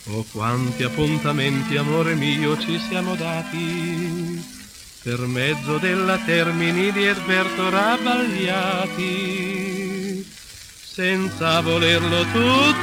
Oh, quanti appuntamenti, amore mio, ci siamo dati, per mezzo della Termini di Erberto Rabbagliati, senza volerlo tu